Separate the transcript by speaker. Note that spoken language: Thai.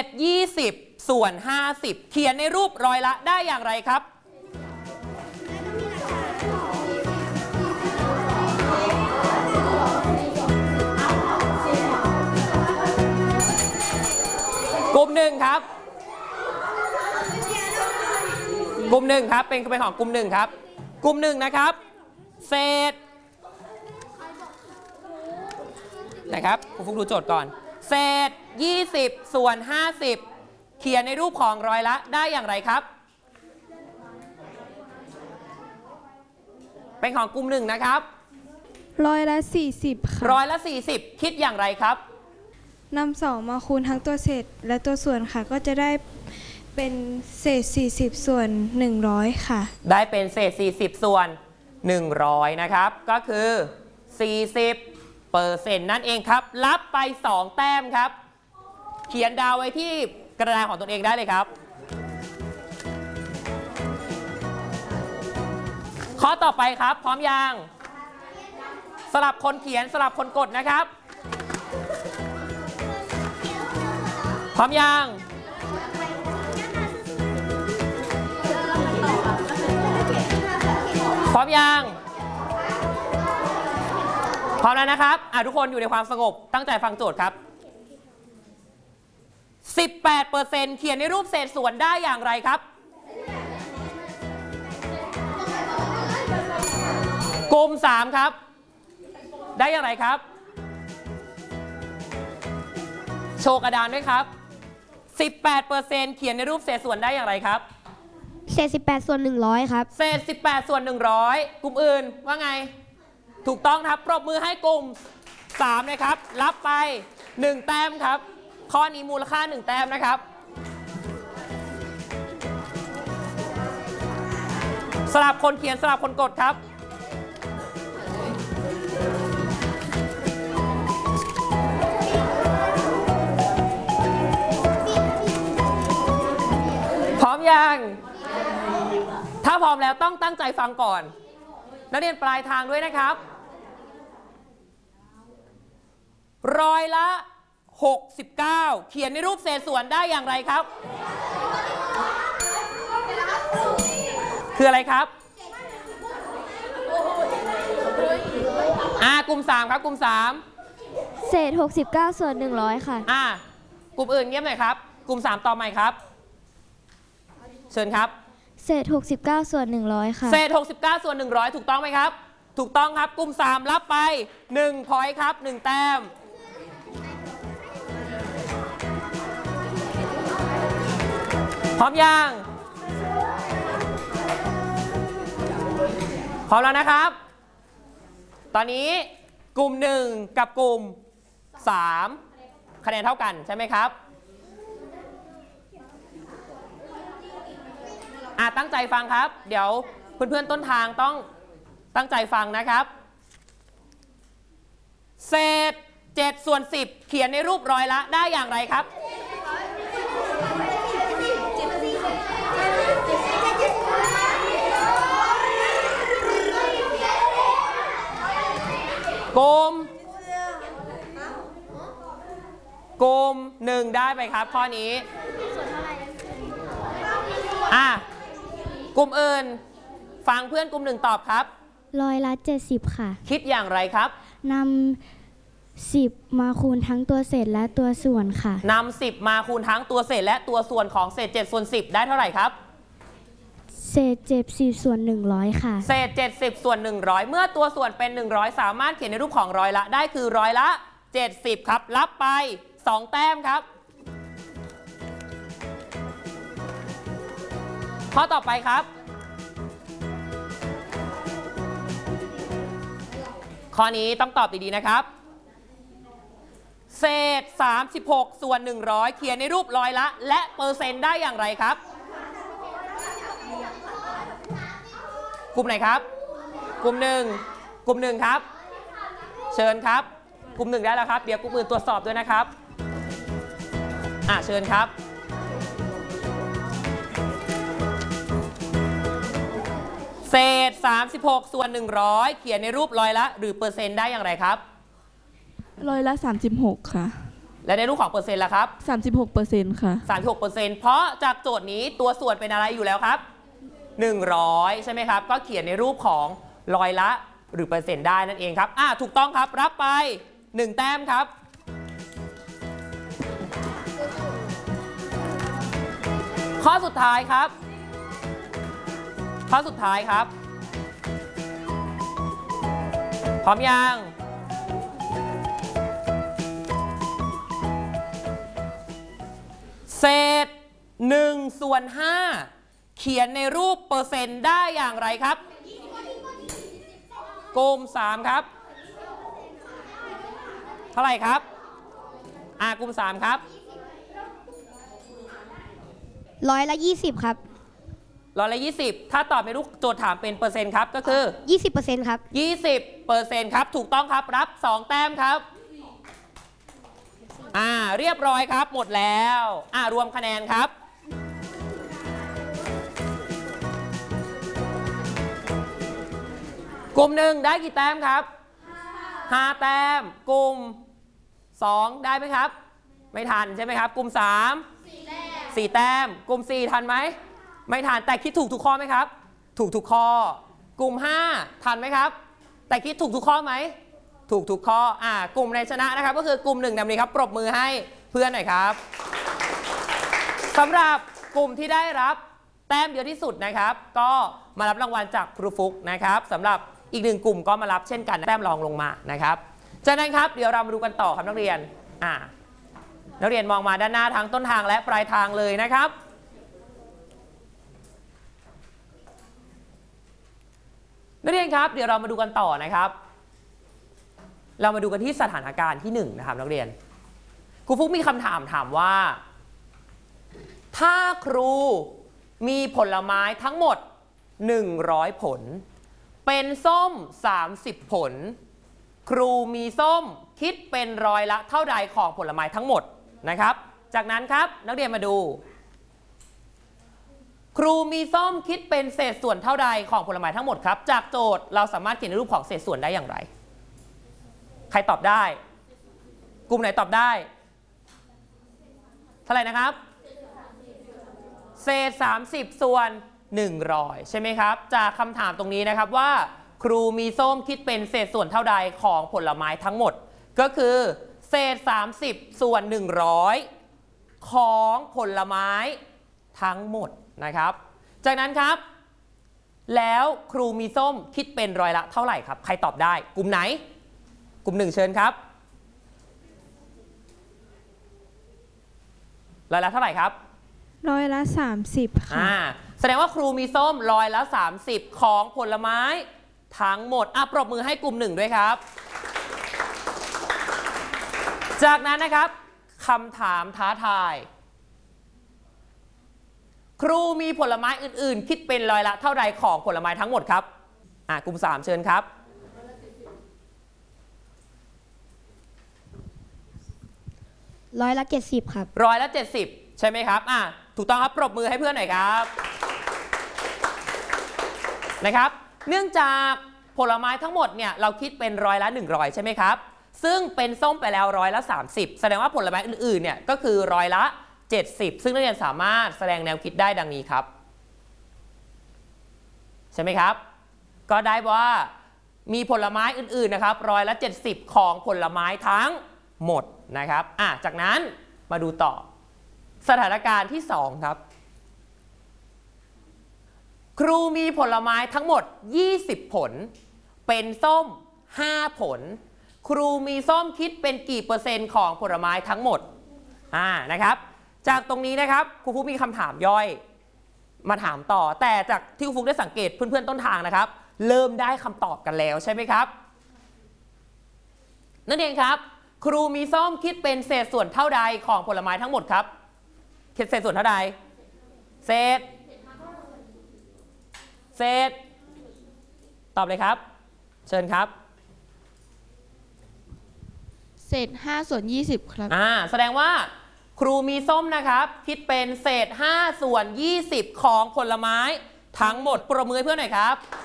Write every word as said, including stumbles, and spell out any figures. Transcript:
Speaker 1: ษยี่สิบส่วนห้าสิบเขียนในรูปร้อยละได้อย่างไรครับกลุ่มหนึ่งครับกลุ่มหนึ่งครับเป็นเป็นของกลุ่มหนึ่งครับกลุ่มหนึ่งนะครับเศษนะครับคุณฟุกดูโจทย์ก่อนเศษยี่สิบส่วนห้าสิบเขียนในรูปของร้อยละได้อย่างไรครับเป็นของกลุ่มหนึ่งนะครับ
Speaker 2: ร้อยละสี่สิบค่ะ
Speaker 1: ร้อยละสี่สิบคิดอย่างไรครับ
Speaker 2: นำสองมาคูณทั้งตัวเศษและตัวส่วนค่ะก็จะได้เป็นเศษสี่สิบส่วนหนึ่งร้อยค่ะ
Speaker 1: ได้เป็นเศษสี่สิบส่วนหนึ่งร้อยนะครับก็คือสี่สิบเปอร์เซ็นต์นั่นเองครับรับไปสองแต้มครับเขียนดาวไว้ที่กระดานของตนเองได้เลยครับข้อต่อไปครับพร้อมยังสลับคนเขียนสลับคนกดนะครับพร้อมยังพร้อมยังพร้อมแล้วนะครับอ่ะทุกคนอยู่ในความสงบตั้งใจฟังโจทย์ครับ สิบแปดเปอร์เซ็นต์ เขียนในรูปเศษส่วนได้อย่างไรครับกลุ่มสามครับได้อย่างไรครับโชว์กระดานด้วยครับ สิบแปดเปอร์เซ็นต์ เขียนในรูปเศษส่วนได้อย่างไรครับ
Speaker 3: เศษสิบแปดส่วนหนึ่งร้อยครับ
Speaker 1: เศษสิบแปดส่วนหนึ่งร้อยกลุ่มอื่นว่าไงถูกต้องครับปรบมือให้กลุ่มสามนะครับรับไปหนึ่งแต้มครับข้อนี้มูลค่าหนึ่งแต้มนะครับสลับคนเขียนสลับคนกดครับพร้อมยังถ้าพร้อมแล้วต้องตั้งใจฟังก่อนนักเรียนปลายทางด้วยนะครับร้อยละหกสิบเก้าเขียนในรูปเศษส่วนได้อย่างไรครับคืออะไรครับอ่ากลุ่มสามครับกลุ่มสาม
Speaker 3: เศษหกสิบเก้าส่วนหนึ่งร้อยค่ะ
Speaker 1: อ่ากลุ่มอื่นเงียบหน่อยครับกลุ่มสามต่อใหม่ครับเชิญครับ
Speaker 3: เศษหกสิบเก้าส่วนหนึ่งร้อยค่ะ
Speaker 1: เศษหกสิบเก้าส่วนหนึ่งร้อยถูกต้องไหมครับถูกต้องครับกลุ่มสามรับไปหนึ่งพอยต์ครับหนึ่งแต้มพร้อมยังพร้อมแล้วนะครับตอนนี้กลุ่มหนึ่งกับกลุ่มสามคะแนนเท่ากันใช่ไหมครับอ่ะตั้งใจฟังครับเดี๋ยวเพื่อนๆต้นทางต้องตั้งใจฟังนะครับเศษเจ็ดส่วนสิบเขียนในรูปร้อยละได้อย่างไรครับกลุ่มกลุ่มหนึ่งได้ไปครับข้อนี้อ่ะกลุ่มอื่นฟังเพื่อนกลุ่มหนึ่งตอบครับ
Speaker 3: ร้อยละเจ็ดสิบค่ะ
Speaker 1: คิดอย่างไรครับ
Speaker 3: นำสิบมาคูณทั้งตัวเศษและตัวส่วนค่ะ
Speaker 1: นำสิบมาคูณทั้งตัวเศษและตัวส่วนของเศษเจ็ดส่วนสิบได้เท่าไหร่ครับ
Speaker 3: เศษเจ็ดสิบส่วนหนึ่งร้อยค่ะ
Speaker 1: เศษเจ็ดสิบส่วนหนึ่งร้อยเมื่อตัวส่วนเป็นหนึ่งร้อยสามารถเขียนในรูปของร้อยละได้คือร้อยละเจ็ดสิบครับรับไปสองแต้มครับข้อต่อไปครับข้อนี้ต้องตอบดีๆนะครับเศษสามสิบหกส่วนหนึ่งร้อยเขียนในรูปร้อยละและเปอร์เซ็นต์ได้อย่างไรครับกลุ่มไหนครับกลุ่มหนึ่งกลุ่มหนึ่งครับเชิญครับกลุ่มหนึ่งได้แล้วครับเดี๋ยวกลุ่มอื่นตรวจสอบด้วยนะครับอ่ะเชิญครับเศษสามสิบหกส่วนหนึ่งร้อยเขียนในรูปร้อยละหรือเปอร์เซ็นต์ได้อย่างไรครับ
Speaker 2: ร้อยละสามสิบหกค่ะ
Speaker 1: และในรูปของเปอร์เซ็นต์ล่ะครับ
Speaker 4: สามสิบหกเปอร์เซ็นต์ ค่ะ
Speaker 1: สามสิบหกเปอร์เซ็นต์ เพราะจากโจทย์นี้ตัวส่วนเป็นอะไรอยู่แล้วครับหนึ่งร้อยใช่ไหมครับก็เขียนในรูปของร้อยละหรือเปอร์เซ็นต์ได้นั่นเองครับอ่าถูกต้องครับรับไปหนึ่งแต้มครับข้อสุดท้ายครับข้อสุดท้ายครับพร้อมยังเศษหนึ่งส่วนห้าเขียนในรูปเปอร์เซ็นต์ได้อย่างไรครับกลุ่มสามครับเท่าไหร่ครับอ่ากลุ่มสามครับ
Speaker 3: ร้อยละยี่สิบครับ
Speaker 1: ร้อยละยี่สิบถ้าตอบในรูปโจทย์ถามเป็นเปอร์เซ็นต์ครับก็คือ
Speaker 3: ยี่สิบเปอร์เซ็นต์ ครับ
Speaker 1: ยี่สิบเปอร์เซ็นต์ครับถูกต้องครับรับสองแต้มครับอ่าเรียบร้อยครับหมดแล้วอ่ารวมคะแนนครับกลุ่มหนึ่งได้กี่แต้มครับห้าแต้มกลุ่มสองได้ไหมครับไม่ทันใช่ไหมครับกลุ่มสามสี่แต้มกลุ่มสี่ทันไหมไม่ทันแต่คิดถูกทุกข้อไหมครับถูกทุกข้อกลุ่มห้าทันไหมครับแต่คิดถูกทุกข้อไหมถูกทุกข้ออ่ากลุ่มในชนะนะครับก็คือกลุ่มหนึ่งนำนี้ครับปรบมือให้เพื่อนหน่อยครับสำหรับกลุ่มที่ได้รับแต้มเยอะที่สุดนะครับก็มารับรางวัลจากครูฟุกนะครับสำหรับอีกหนึ่งกลุ่มก็มารับเช่นกันแต้มรองลงมานะครับจากนั้นครับเดี๋ยวเรามาดูกันต่อครับนักเรียนอ่านักเรียนมองมาด้านหน้าทั้งต้นทางและปลายทางเลยนะครับนักเรียนครับเดี๋ยวเรามาดูกันต่อนะครับเรามาดูกันที่สถานการณ์ที่หนึ่งนะครับนักเรียนครูฟุกมีคำถามถามว่าถ้าครูมีผลไม้ทั้งหมดหนึ่งร้อยผลเป็นส้มสามสิบผลครูมีส้มคิดเป็นร้อยละเท่าใดของผลไม้ทั้งหมดนะครับจากนั้นครับนักเรียนมาดูครูมีส้มคิดเป็นเศษส่วนเท่าใดของผลไม้ทั้งหมดครับจากโจทย์เราสามารถเขียนในรูปของเศษส่วนได้อย่างไรใครตอบได้กลุ่มไหนตอบได้เท่าไหร่นะครับเศษสามสิบส่วนหนึ่งร้อยใช่ไหมครับจากคำถามตรงนี้นะครับว่าครูมีส้มคิดเป็นเศษส่วนเท่าใดของผลไม้ทั้งหมดก็คือเศษสามสิบส่วนหนึ่งร้อยของผลไม้ทั้งหมดนะครับจากนั้นครับแล้วครูมีส้มคิดเป็นร้อยละเท่าไหร่ครับใครตอบได้กลุ่มไหนกลุ่มหนึ่งเชิญครับร้อยละเท่าไหร่ครับ
Speaker 2: ร้อยละสามสิบค่ะ
Speaker 1: อ่าแสดงว่าครูมีส้มร้อยละสามสิบของผลไม้ทั้งหมดอ่ะปรบมือให้กลุ่มหนึ่งด้วยครับจากนั้นนะครับคำถามท้าทายครูมีผลไม้อื่นๆคิดเป็นร้อยละเท่าใดของผลไม้ทั้งหมดครับอ่ะกลุ่มสามเชิญครับ
Speaker 3: ร้อยละเจ็ดสิบครับ
Speaker 1: ร้อยละเจ็ดสิบใช่ไหมครับอ่ะถูกต้องครับปรบมือให้เพื่อนหน่อยครับนะครับเนื่องจากผลไม้ทั้งหมดเนี่ยเราคิดเป็นร้อยละหนึ่งร้อยใช่ไหมครับซึ่งเป็นส้มไปแล้วร้อยละสามสิบแสดงว่าผลไม้อื่นๆเนี่ยก็คือร้อยละเจ็ดสิบซึ่งนักเรียนสามารถแสดงแนวคิดได้ดังนี้ครับใช่ไหมครับก็ได้ว่ามีผลไม้อื่นๆนะครับร้อยละเจ็ดสิบของผลไม้ทั้งหมดนะครับอ่ะจากนั้นมาดูต่อสถานการณ์ที่สองครับครูมีผลไม้ทั้งหมดยี่สิบผลเป็นส้มห้าผลครูมีส้มคิดเป็นกี่เปอร์เซ็นต์ของผลไม้ทั้งหมดอ่านะครับจากตรงนี้นะครับครูฟุกมีคำถามย่อยมาถามต่อแต่จากที่ครูฟุกได้สังเกตเพื่อนๆต้นทางนะครับเริ่มได้คำตอบกันแล้วใช่ไหมครับนั่นเองครับครูมีส้มคิดเป็นเศษส่วนเท่าใดของผลไม้ทั้งหมดครับคิดเศษส่วนเท่าใดเศษเศษตอบเลยครับเชิญครับ
Speaker 4: เศษห้าส่วนยี่สิบครับ
Speaker 1: อ่าแสดงว่าครูมีส้มนะครับคิดเป็นเศษห้าส่วนยี่สิบของผลไม้ทั้งหมดปรบมือให้เพื่อนหน่อยครับ